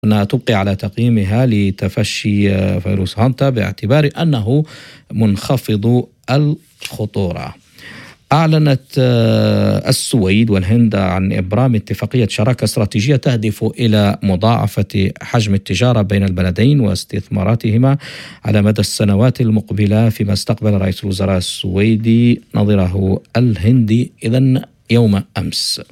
أنها تبقي على تقييمها لتفشي فيروس هانتا باعتبار أنه منخفض الخطورة. أعلنت السويد والهند عن إبرام اتفاقية شراكة استراتيجية تهدف إلى مضاعفة حجم التجارة بين البلدين واستثماراتهما على مدى السنوات المقبلة، فيما استقبل رئيس الوزراء السويدي نظيره الهندي إذن يوم أمس.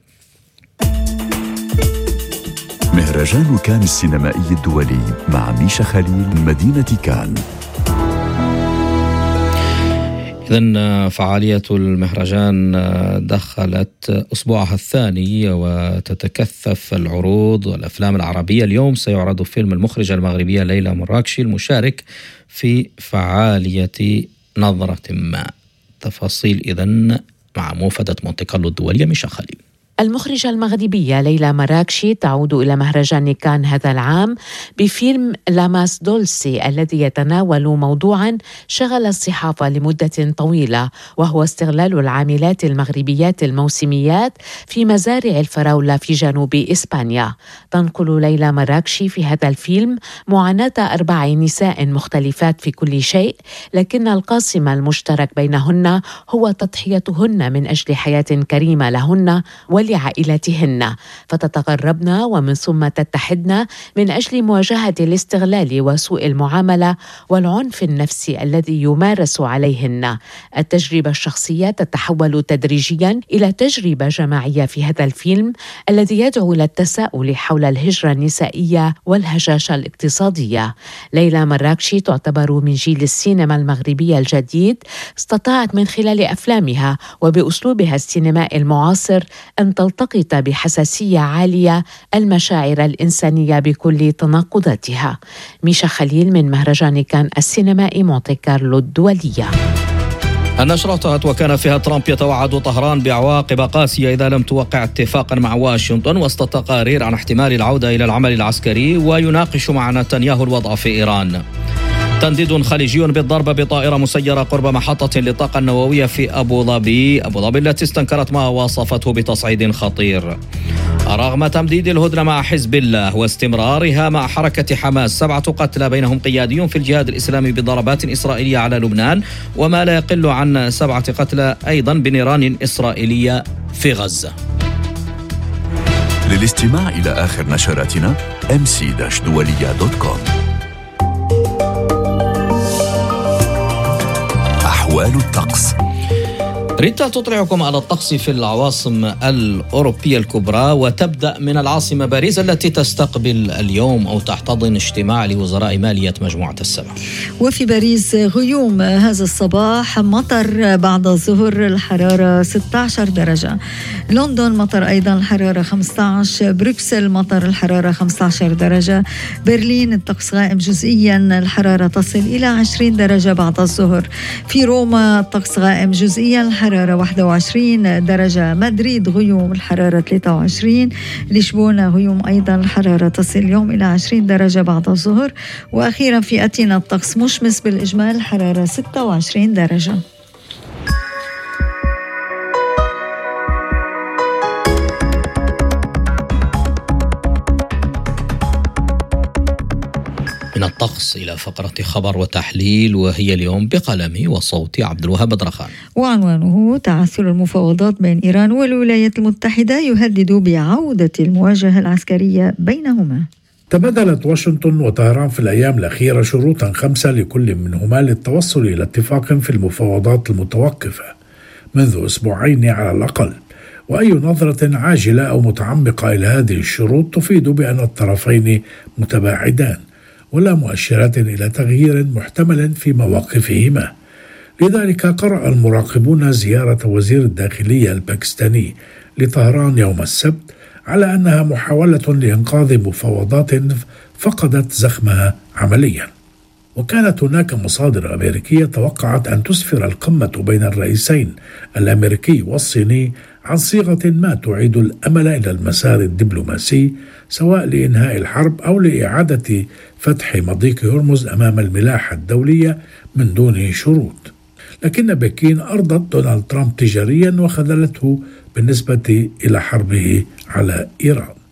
مهرجان كان السينمائي الدولي مع ميشا خليل من مدينة كان. إذن فعالية المهرجان دخلت أسبوعها الثاني وتتكثف العروض والأفلام العربية. اليوم سيعرض فيلم المخرجة المغربية ليلى مراكشي المشارك في فعالية نظرة ما. تفاصيل إذن مع موفدة مونتي كارلو الدولية ميشا خليل. المخرجة المغربية ليلى مراكشي تعود إلى مهرجان كان هذا العام بفيلم لاماس دولسي الذي يتناول موضوعا شغل الصحافة لمدة طويلة، وهو استغلال العاملات المغربيات الموسميات في مزارع الفراولة في جنوب إسبانيا. تنقل ليلى مراكشي في هذا الفيلم معاناة 4 نساء مختلفات في كل شيء، لكن القاسم المشترك بينهن هو تضحيتهن من أجل حياة كريمة لهن ولعائلتهن، فتتقربن ومن ثم تتحدن من أجل مواجهة الاستغلال وسوء المعاملة والعنف النفسي الذي يمارس عليهن. التجربة الشخصية تتحول تدريجيا إلى تجربة جماعية في هذا الفيلم الذي يدعو إلى التساؤل حول الهجرة النسائية والهشاشة الاقتصادية. ليلى مراكشي تعتبر من جيل السينما المغربية الجديد، استطاعت من خلال أفلامها وبأسلوبها السينمائي المعاصر أن تلتقط بحساسية عالية المشاعر الإنسانية بكل تناقضاتها. ميشا خليل من مهرجان كان السينمائي مونتي كارلو الدولية. النشرة انتهت وكان فيها ترامب يتوعد طهران بعواقب قاسية إذا لم توقع اتفاقا مع واشنطن وسط تقارير عن احتمال العودة إلى العمل العسكري، ويناقش مع نتنياهو الوضع في إيران. تنديد خليجي بالضربة بطائرة مسيرة قرب محطة للطاقة النووية في أبو ظبي التي استنكرت ما وصفته بتصعيد خطير. رغم تمديد الهدنة مع حزب الله واستمرارها مع حركة حماس، 7 قتلى بينهم قياديون في الجهاد الإسلامي بضربات إسرائيلية على لبنان، وما لا يقل عن 7 قتلى أيضا بنيران إسرائيلية في غزة. للاستماع إلى آخر نشراتنا mc-dualiya.com. أحوال الطقس. ريتا تطلعكم على الطقس في العواصم الأوروبية الكبرى، وتبدأ من العاصمة باريس التي تستقبل اليوم أو تحتضن اجتماع لوزراء مالية مجموعة ال7. وفي باريس غيوم هذا الصباح، مطر بعد الظهر، الحرارة 16 درجة. لندن مطر أيضا، الحرارة 15. بروكسل مطر، الحرارة 15 درجة. برلين الطقس غائم جزئيا، الحرارة تصل إلى 20 درجة بعد الظهر. في روما الطقس غائم جزئيا، الحرارة 21 درجة. مدريد غيوم، الحرارة 23. لشبونة غيوم أيضا، الحرارة تصل اليوم إلى 20 درجة بعد الظهر. وأخيرا في أتينا الطقس مشمس بالإجمال، الحرارة 26 درجة. من الطقس إلى فقرة خبر وتحليل، وهي اليوم بقلمي وصوتي عبد الوهاب بدرخان. وعنوانه: تعثر المفاوضات بين إيران والولايات المتحدة يهدد بعودة المواجهة العسكرية بينهما. تبادلت واشنطن وطهران في الأيام الأخيرة شروطا 5 لكل منهما للتوصل إلى اتفاق في المفاوضات المتوقفة منذ أسبوعين على الأقل، وأي نظرة عاجلة أو متعمقة إلى هذه الشروط تفيد بأن الطرفين متباعدان ولا مؤشرات إلى تغيير محتمل في مواقفهما. لذلك قرأ المراقبون زيارة وزير الداخلية الباكستاني لطهران يوم السبت على أنها محاولة لإنقاذ مفاوضات فقدت زخمها عمليا. وكانت هناك مصادر أمريكية توقعت أن تسفر القمة بين الرئيسين الأمريكي والصيني عن صيغة ما تعيد الأمل إلى المسار الدبلوماسي، سواء لإنهاء الحرب أو لإعادة فتح مضيق هرمز أمام الملاحة الدولية من دون شروط. لكن بكين أرضت دونالد ترامب تجاريا وخذلته بالنسبة إلى حربه على إيران.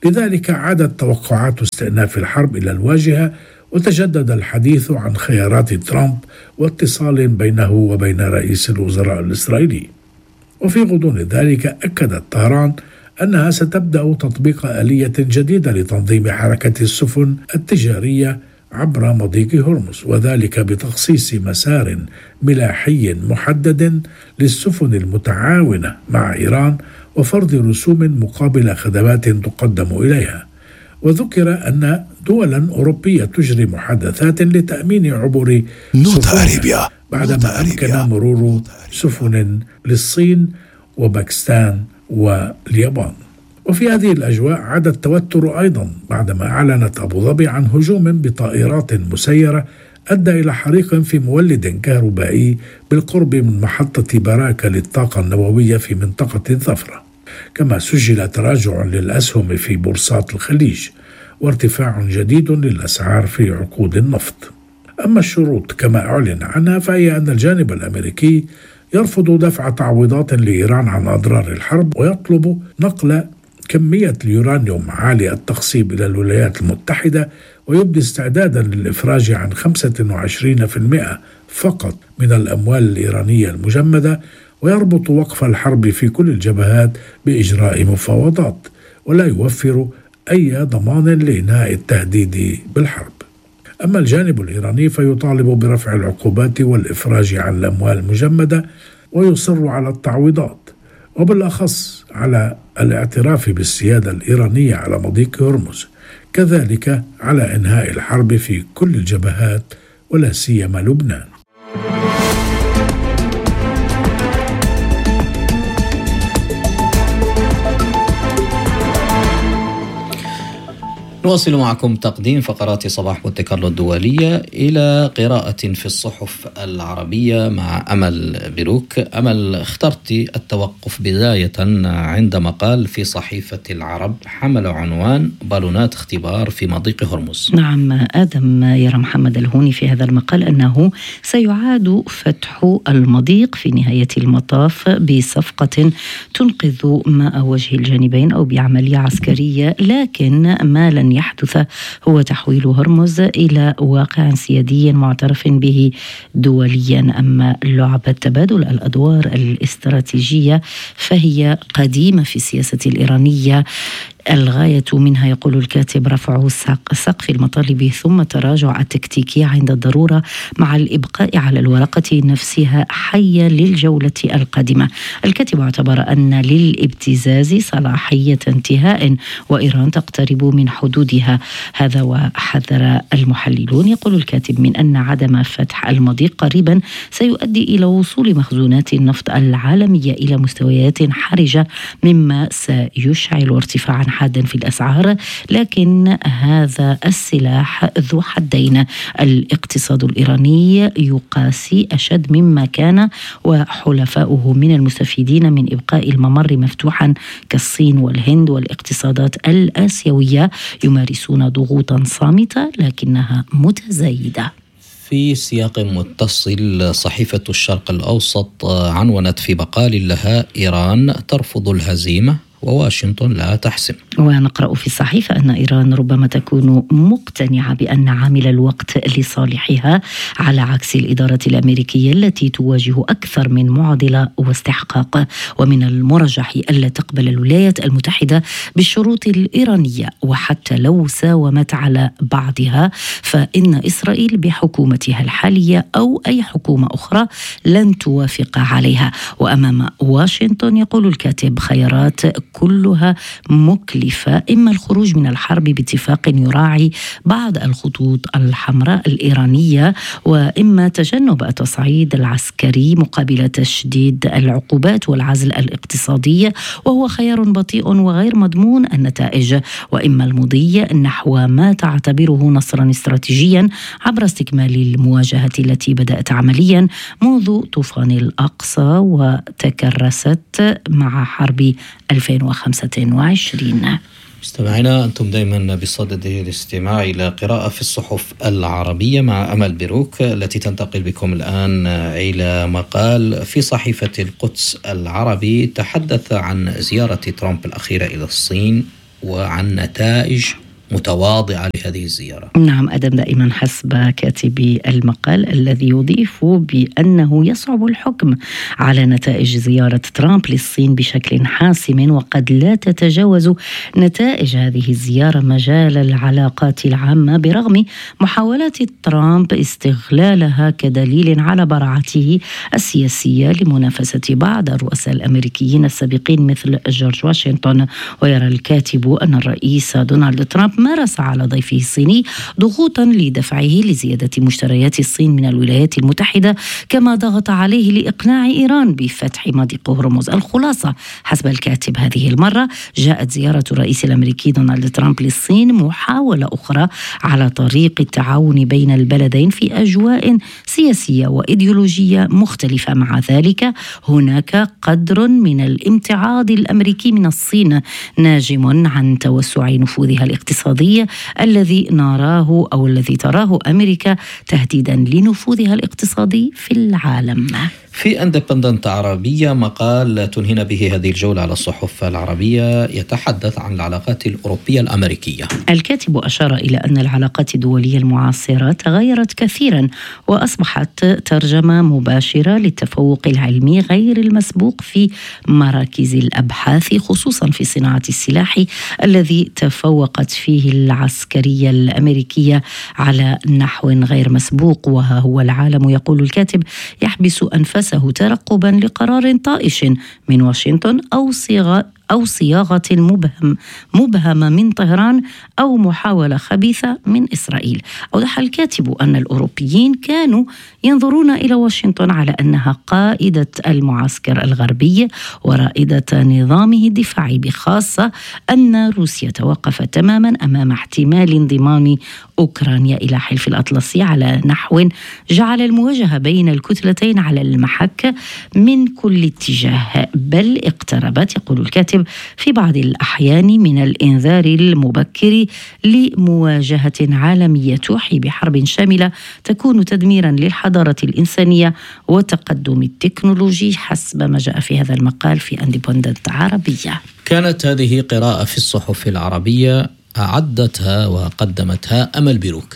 لذلك عادت توقعات استئناف الحرب إلى الواجهة، وتجدد الحديث عن خيارات ترامب واتصال بينه وبين رئيس الوزراء الإسرائيلي. وفي غضون ذلك أكدت طهران أنها ستبدأ تطبيق آلية جديدة لتنظيم حركة السفن التجارية عبر مضيق هرمز، وذلك بتخصيص مسار ملاحي محدد للسفن المتعاونة مع إيران وفرض رسوم مقابل خدمات تقدم إليها. وذكر أن دولا أوروبية تجري محادثات لتأمين عبور سفن بعدما أمكن مرور سفن للصين وباكستان واليابان. وفي هذه الأجواء عاد التوتر أيضا بعدما أعلنت أبو ظبي عن هجوم بطائرات مسيرة أدى إلى حريق في مولد كهربائي بالقرب من محطة براكة للطاقة النووية في منطقة الظفرة. كما سجل تراجع للأسهم في بورصات الخليج وارتفاع جديد للأسعار في عقود النفط. أما الشروط كما أعلن عنها فهي أن الجانب الأمريكي يرفض دفع تعويضات لإيران عن أضرار الحرب، ويطلب نقل كمية اليورانيوم عالي التخصيب إلى الولايات المتحدة، ويبدي استعدادا للإفراج عن 25% فقط من الأموال الإيرانية المجمدة، ويربط وقف الحرب في كل الجبهات بإجراء مفاوضات، ولا يوفر أي ضمان لإنهاء التهديد بالحرب. أما الجانب الإيراني فيطالب برفع العقوبات والإفراج عن الأموال المجمدة، ويصر على التعويضات، وبالأخص على الاعتراف بالسيادة الإيرانية على مضيق هرمز، كذلك على إنهاء الحرب في كل الجبهات ولا سيما لبنان. نواصل معكم تقديم فقرات صباح مونتي كارلو الدولية إلى قراءة في الصحف العربية مع أمل بيروك. أمل، اخترت التوقف بداية عند مقال في صحيفة العرب حمل عنوان بالونات اختبار في مضيق هرمز. نعم آدم، يرى محمد الهوني في هذا المقال أنه سيعاد فتح المضيق في نهاية المطاف بصفقة تنقذ ماء وجه الجانبين أو بعملية عسكرية، لكن ما لن يحدث هو تحويل هرمز إلى واقع سيادي معترف به دوليا. أما لعبة تبادل الأدوار الاستراتيجية فهي قديمة في السياسة الإيرانية، الغاية منها يقول الكاتب رفع سقف المطالب ثم تراجع التكتيكي عند الضرورة، مع الإبقاء على الورقة نفسها حية للجولة القادمة. الكاتب اعتبر أن للابتزاز صلاحية انتهاء وإيران تقترب من حدودها. هذا وحذر المحللون، يقول الكاتب، من أن عدم فتح المضيق قريبا سيؤدي إلى وصول مخزونات النفط العالمية إلى مستويات حرجة، مما سيشعل ارتفاعا حادا في الأسعار. لكن هذا السلاح ذو حدين، الاقتصاد الإيراني يقاسي أشد مما كان، وحلفاؤه من المستفيدين من إبقاء الممر مفتوحا كالصين والهند والاقتصادات الآسيوية يمارسون ضغوطا صامتة لكنها متزايدة. في سياق متصل، صحيفة الشرق الأوسط عنونت في مقال لها إيران ترفض الهزيمة وواشنطن لا تحسم. ونقرأ في الصحيفة أن إيران ربما تكون مقتنعة بأن عامل الوقت لصالحها، على عكس الإدارة الأمريكية التي تواجه أكثر من معضلة واستحقاق. ومن المرجح ألا تقبل الولايات المتحدة بالشروط الإيرانية، وحتى لو ساومت على بعضها فإن إسرائيل بحكومتها الحالية أو أي حكومة أخرى لن توافق عليها. وأمام واشنطن، يقول الكاتب، خيارات كلها مكلفة، إما الخروج من الحرب باتفاق يراعي بعض الخطوط الحمراء الإيرانية، وإما تجنب التصعيد العسكري مقابل تشديد العقوبات والعزل الاقتصادي، وهو خيار بطيء وغير مضمون النتائج، وإما المضي نحو ما تعتبره نصرا استراتيجيا عبر استكمال المواجهة التي بدأت عمليا منذ طوفان الأقصى وتكرست مع حرب 2025. مستمعينا، أنتم دائما بصدد الاستماع إلى قراءة في الصحف العربية مع أمل بيروك، التي تنتقل بكم الآن إلى مقال في صحيفة القدس العربي تحدث عن زيارة ترامب الأخيرة إلى الصين وعن نتائج متواضعة لهذه الزيارة. نعم أدم، دائما حسب كاتبي المقال الذي يضيف بأنه يصعب الحكم على نتائج زيارة ترامب للصين بشكل حاسم، وقد لا تتجاوز نتائج هذه الزيارة مجال العلاقات العامة برغم محاولات ترامب استغلالها كدليل على براعته السياسية لمنافسة بعض الرؤساء الأمريكيين السابقين مثل جورج واشنطن. ويرى الكاتب أن الرئيس دونالد ترامب مارس على ضيفه الصيني ضغوطا لدفعه لزيادة مشتريات الصين من الولايات المتحدة، كما ضغط عليه لإقناع إيران بفتح مضيق هرمز. الخلاصة حسب الكاتب هذه المرة جاءت زيارة الرئيس الأمريكي دونالد ترامب للصين محاولة أخرى على طريق التعاون بين البلدين في أجواء سياسية وإيديولوجية مختلفة. مع ذلك هناك قدر من الامتعاض الأمريكي من الصين ناجم عن توسع نفوذها الاقتصادي الذي نراه أو الذي تراه أمريكا تهديدا لنفوذها الاقتصادي في العالم. في اندبندنت عربية مقال تنهينا به هذه الجولة على الصحف العربية يتحدث عن العلاقات الأوروبية الأمريكية. الكاتب أشار إلى أن العلاقات الدولية المعاصرة تغيرت كثيرا وأصبحت ترجمة مباشرة للتفوق العلمي غير المسبوق في مراكز الأبحاث، خصوصا في صناعة السلاح الذي تفوقت فيه العسكرية الأمريكية على نحو غير مسبوق. وها هو العالم، يقول الكاتب، يحبس أنفاسه ترقبا لقرار طائش من واشنطن أو صياغة مبهمة من طهران أو محاولة خبيثة من إسرائيل. أوضح الكاتب أن الأوروبيين كانوا ينظرون إلى واشنطن على أنها قائدة المعسكر الغربي ورائدة نظامه الدفاعي، بخاصة أن روسيا توقفت تماما أمام احتمال انضمام أوكرانيا إلى حلف الأطلسي على نحو جعل المواجهة بين الكتلتين على المحك من كل اتجاه، بل اقتربت، يقول الكاتب، في بعض الأحيان من الإنذار المبكر لمواجهة عالمية توحي بحرب شاملة تكون تدميرا للحضارة الإنسانية وتقدم التكنولوجي، حسب ما جاء في هذا المقال في اندبندنت عربية. كانت هذه قراءة في الصحف العربية أعدتها وقدمتها أمل بيروك.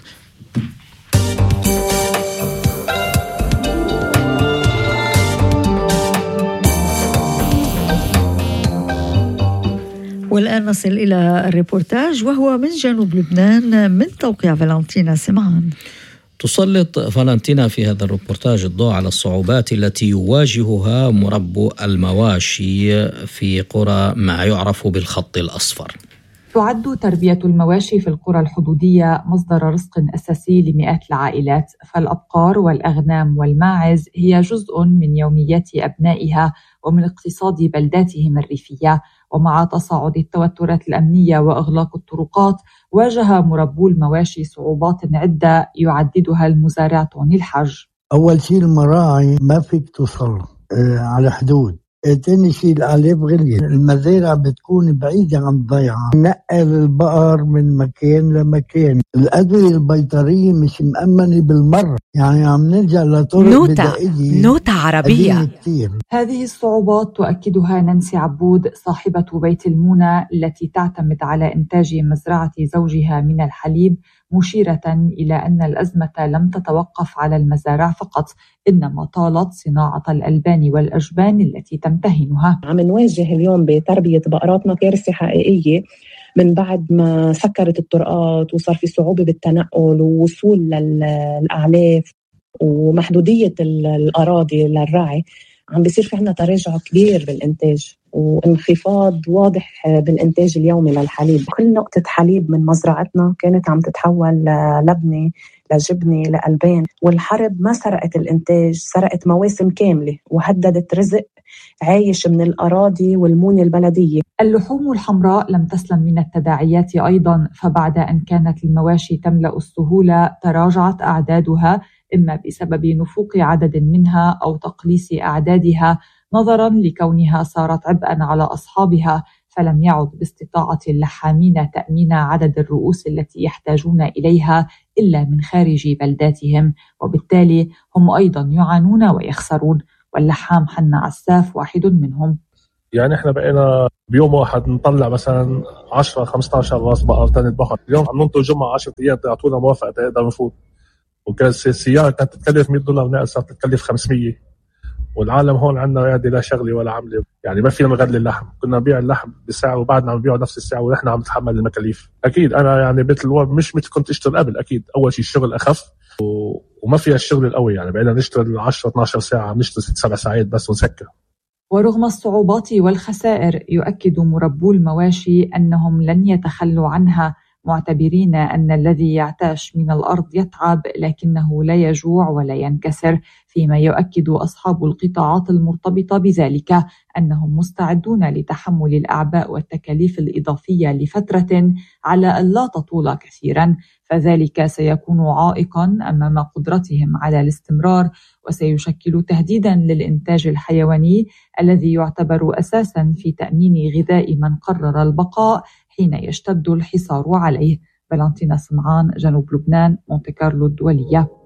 والآن نصل إلى الريبورتاج وهو من جنوب لبنان من توقيع فالنتينا سمعان. تسلط فالنتينا في هذا الريبورتاج الضوء على الصعوبات التي يواجهها مربو المواشي في قرى ما يعرف بالخط الأصفر. تعد تربية المواشي في القرى الحدودية مصدر رزق أساسي لمئات العائلات، فالأبقار والأغنام والماعز هي جزء من يوميات أبنائها ومن اقتصاد بلداتهم الريفية. ومع تصاعد التوترات الأمنية وإغلاق الطرقات، واجه مربو المواشي صعوبات عدة يعددها المزارع طوني الحج. أول شيء المراعي ما فيك توصل على حدود. تاني شيء الآلاف غلية، المزارع بتكون بعيدة عن الضيعة، نقل البقر من مكان لمكان، الأدوية البيطرية مش مأمنة بالمرة، يعني عم نرجع لطرق بدائية. نوتة عربية. هذه الصعوبات تؤكدها نانسي عبود صاحبة بيت المونة التي تعتمد على إنتاج مزرعة زوجها من الحليب، مشيرة إلى أن الأزمة لم تتوقف على المزارع فقط، إنما طالت صناعة الألبان والأجبان التي تمتهنها. عم نواجه اليوم بتربية بقراتنا كارثة حقيقية من بعد ما سكرت الطرقات وصار في صعوبة بالتنقل ووصول للأعلاف ومحدودية الأراضي للرعي. عم بيصير في عنا تراجع كبير بالإنتاج وانخفاض واضح بالإنتاج اليومي للحليب. كل نقطة حليب من مزرعتنا كانت عم تتحول للبنة، لجبنة، لألبان. والحرب ما سرقت الإنتاج، سرقت مواسم كاملة وهددت رزق عايش من الأراضي والمونة البلدية. اللحوم الحمراء لم تسلم من التداعيات أيضا، فبعد أن كانت المواشي تملأ السهولة تراجعت أعدادها، إما بسبب نفوق عدد منها أو تقليص أعدادها نظرا لكونها صارت عبئا على أصحابها، فلم يعد باستطاعة اللحامين تأمين عدد الرؤوس التي يحتاجون إليها إلا من خارج بلداتهم، وبالتالي هم أيضا يعانون ويخسرون. واللحام حنا عساف واحد منهم. يعني احنا بقينا بيوم واحد نطلع مثلا 10-15 راس بقر تنذبحهم. اليوم عم ننطر جمعة 10 ايام تعطونا موافقة تقدر نفوت، وكانت السيارة كانت تتكلف $100 نقل صارت تتكلف 500. والعالم هون عندنا ريادي لا شغلة ولا عملة، يعني ما فينا نغلي اللحم. كنا نبيع اللحم بسعر وبعدنا عم نبيعه نفس السعر ونحن عم نتحمل المكاليف. اكيد انا يعني بيت الوالد مش مثل كنت اشتغل قبل. اكيد اول شيء الشغل اخف وما فيها الشغل القوي، يعني بقينا نشتغل 10-12 ساعة، عم نشتغل 6-7 ساعات بس ونسكر. ورغم الصعوبات والخسائر يؤكد مربو المواشي أنهم لن يتخلوا عنها، معتبرين أن الذي يعتاش من الأرض يتعب لكنه لا يجوع ولا ينكسر، فيما يؤكد أصحاب القطاعات المرتبطة بذلك أنهم مستعدون لتحمل الأعباء والتكاليف الإضافية لفترة على أن لا تطول كثيرا، فذلك سيكون عائقا أمام قدرتهم على الاستمرار، وسيشكل تهديدا للإنتاج الحيواني الذي يعتبر أساسا في تأمين غذاء من قرر البقاء حين يشتد الحصار عليه. فالنتينا سمعان، جنوب لبنان، مونتي كارلو الدولية.